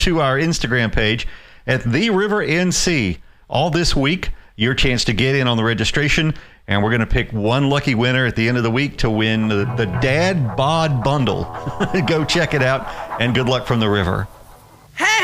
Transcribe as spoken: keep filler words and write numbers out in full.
to our Instagram page at The River N C. All this week, your chance to get in on the registration, and we're going to pick one lucky winner at the end of the week to win the, the Dad Bod Bundle. Go check it out, and good luck from the river.